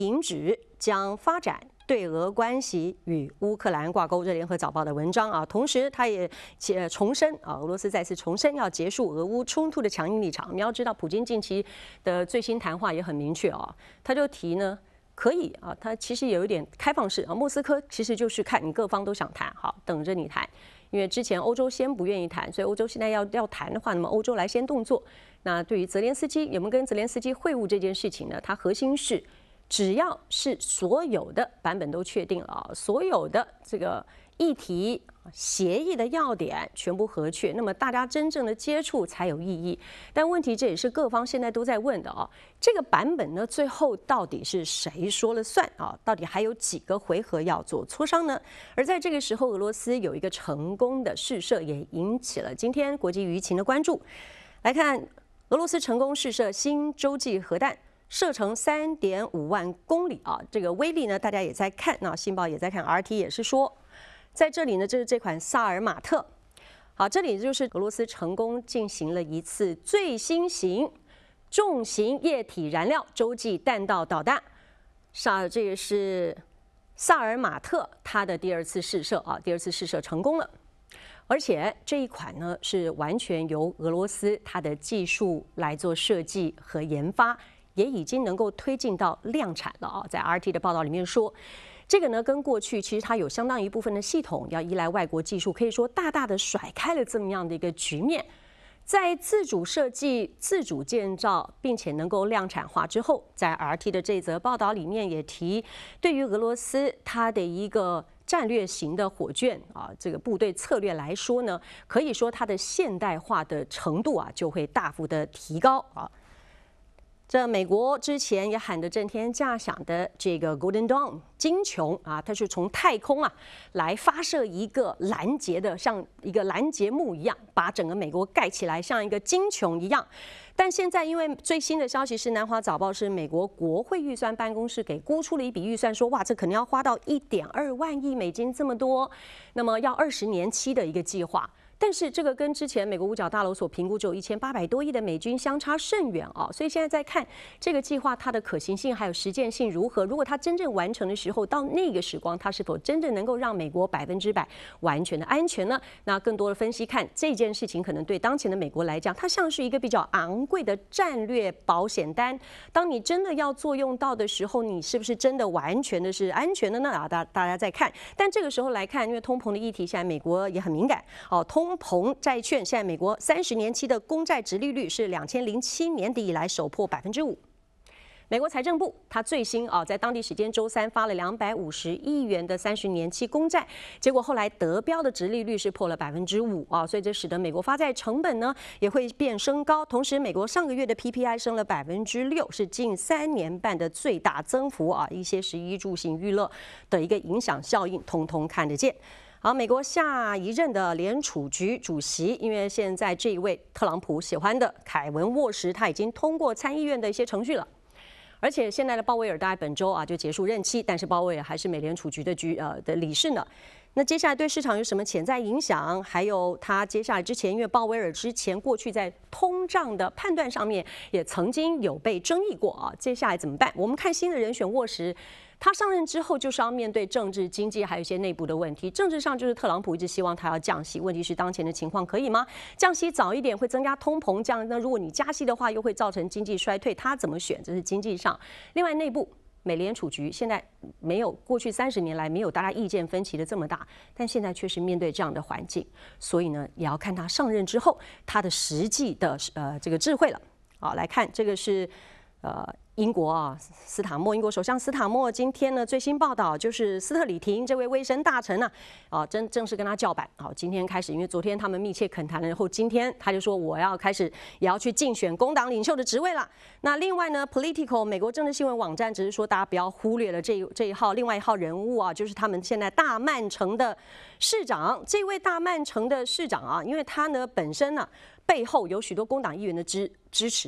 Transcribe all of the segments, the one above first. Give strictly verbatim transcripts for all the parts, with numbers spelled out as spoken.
停止将发展对俄关系与乌克兰挂钩，这联合早报的文章啊。同时，他也呃重申啊，俄罗斯再次重申要结束俄乌冲突的强硬立场。你要知道，普京近期的最新谈话也很明确啊，他就提呢。 可以啊，他其实有一点开放式啊。莫斯科其实就是看你各方都想谈，好，等着你谈。因为之前欧洲先不愿意谈，所以欧洲现在要要谈的话，那么欧洲来先动作。那对于泽连斯基有没有跟泽连斯基会晤这件事情呢？它核心是，只要是所有的版本都确定了啊，所有的这个议题。 协议的要点全部核确，那么大家真正的接触才有意义。但问题这也是各方现在都在问的啊，这个版本呢，最后到底是谁说了算啊？到底还有几个回合要做磋商呢？而在这个时候，俄罗斯有一个成功的试射，也引起了今天国际舆情的关注。来看，俄罗斯成功试射新洲际核弹。 射程三点五万公里啊，这个威力呢，大家也在看。那《信报》也在看 ，R T 也是说，在这里呢，这是这款萨尔马特。好，这里就是俄罗斯成功进行了一次最新型重型液体燃料洲际弹道导弹。萨，这个是萨尔马特它的第二次试射啊，第二次试射成功了。 而且这一款呢是完全由俄罗斯它的技术来做设计和研发，也已经能够推进到量产了啊。在 R T 的报道里面说，这个呢跟过去其实它有相当一部分的系统要依赖外国技术，可以说大大的甩开了这么样的一个局面。在自主设计、自主建造，并且能够量产化之后，在 R T 的这则报道里面也提，对于俄罗斯它的一个。 战略型的火箭啊，这个部队策略来说呢，可以说它的现代化的程度啊，就会大幅的提高啊。这美国之前也喊得震天价响的这个 Golden Dawn 金穹啊，它是从太空啊来发射一个拦截的，像一个拦截幕一样，把整个美国盖起来，像一个金穹一样。 但现在，因为最新的消息是，南华早报是美国国会预算办公室给估出了一笔预算，说哇，这可能要花到一点二万亿美金这么多，那么要二十年期的一个计划。但是这个跟之前美国五角大楼所评估只有一千八百多亿的美金相差甚远啊，所以现在在看这个计划它的可行性还有实践性如何。如果它真正完成的时候，到那个时光，它是否真正能够让美国百分之百完全的安全呢？那更多的分析看这件事情，可能对当前的美国来讲，它像是一个比较昂贵的战略保险单。当你真的要作用到的时候，你是不是真的完全的是安全的呢？啊，大大家在看。但这个时候来看，因为通膨的议题，现在美国也很敏感哦，通。 通膨债券，现在美国三十年期的公债殖利率是两千零七年底以来首破百分之五。美国财政部它最新啊，在当地时间周三发了两百五十亿元的三十年期公债，结果后来得标的殖利率是破了百分之五啊，所以这使得美国发债成本呢也会变升高。同时，美国上个月的 P P I 升了百分之六，是近三年半的最大增幅啊，一些食衣住行娱乐的一个影响效应，通通看得见。 好，美国下一任的联储局主席，因为现在这一位特朗普喜欢的凯文沃什，他已经通过参议院的一些程序了，而且现在的鲍威尔大概本周啊就结束任期，但是鲍威尔还是美联储局的局呃的理事呢。那接下来对市场有什么潜在影响？还有他接下来之前，因为鲍威尔之前过去在通胀的判断上面也曾经有被争议过啊，接下来怎么办？我们看新的人选沃什。 他上任之后就是要面对政治、经济还有一些内部的问题。政治上就是特朗普一直希望他要降息，问题是当前的情况可以吗？降息早一点会增加通膨，这样那如果你加息的话，又会造成经济衰退，他怎么选？这是经济上。另外内部。 美联储局现在没有过去三十年来没有大家意见分歧的这么大，但现在确实面对这样的环境，所以呢，也要看他上任之后他的实际的呃这个智慧了。好，来看这个是呃。 英国啊，斯塔默，英国首相斯塔默今天呢最新报道就是斯特里廷这位卫生大臣呢，啊，正正式跟他叫板。好，今天开始，因为昨天他们密切恳谈了，然后今天他就说我要开始也要去竞选工党领袖的职位了。那另外呢 ，Political 美国政治新闻网站只是说大家不要忽略了这一这一号另外一号人物啊，就是他们现在大曼城的市长，这位大曼城的市长啊，因为他呢本身呢背后有许多工党议员的支支持。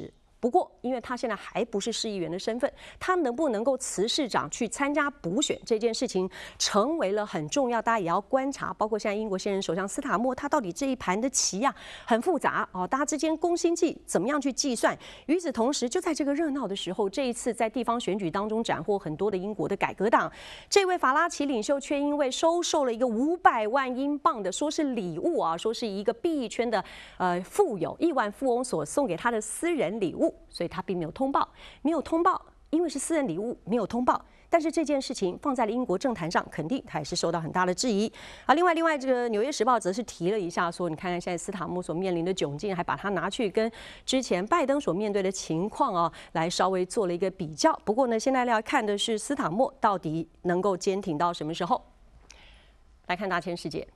不过，因为他现在还不是市议员的身份，他能不能够辞市长去参加补选这件事情，成为了很重要，大家也要观察。包括现在英国现任首相斯塔默，他到底这一盘的棋呀、啊、很复杂哦，大家之间攻心计怎么样去计算？与此同时，就在这个热闹的时候，这一次在地方选举当中斩获很多的英国的改革党，这位法拉奇领袖却因为收受了一个五百万英镑的，说是礼物啊，说是一个币圈的呃富有亿万富翁所送给他的私人礼物。所以他并没有通报，没有通报，因为是私人礼物，没有通报。但是这件事情放在了英国政坛上，肯定他也是受到很大的质疑啊。另外，另外这个《纽约时报》则是提了一下，说你看看现在斯塔默所面临的窘境，还把它拿去跟之前拜登所面对的情况啊，来稍微做了一个比较。不过呢，现在要看的是斯塔默到底能够坚挺到什么时候。来看大千世界。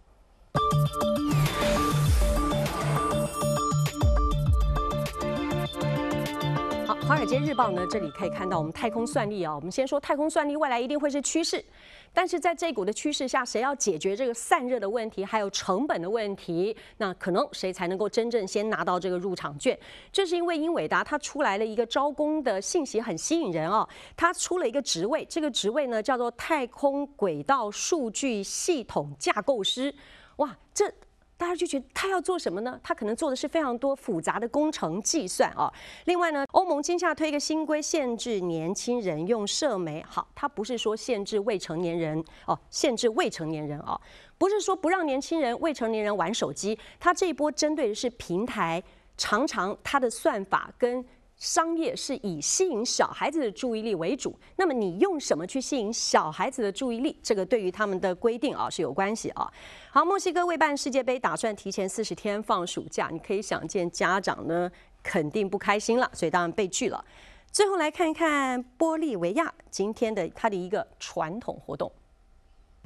好，《华尔街日报》呢，这里可以看到我们太空算力啊。我们先说太空算力，未来一定会是趋势，但是在这股的趋势下，谁要解决这个散热的问题，还有成本的问题，那可能谁才能够真正先拿到这个入场券？这是因为英伟达它出来了一个招工的信息很吸引人哦，它出了一个职位，这个职位呢叫做太空轨道数据系统架构师。哇，这大家就觉得他要做什么呢？他可能做的是非常多复杂的工程计算啊。另外呢，欧盟今夏推一个新规，限制年轻人用社媒。好，它不是说限制未成年人哦，限制未成年人哦，不是说不让年轻人、未成年人玩手机。它这一波针对的是平台，常常它的算法跟商业是以吸引小孩子的注意力为主，那么你用什么去吸引小孩子的注意力？这个对于他们的规定啊是有关系啊。好，墨西哥为办世界杯打算提前四十天放暑假，你可以想见家长呢肯定不开心了，所以当然被拒了。最后来看一看玻利维亚今天的它的一个传统活动。